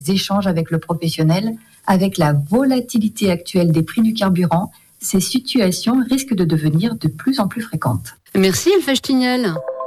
échanges avec le professionnel. Avec la volatilité actuelle des prix du carburant, ces situations risquent de devenir de plus en plus fréquentes. Merci Elfa Stignel.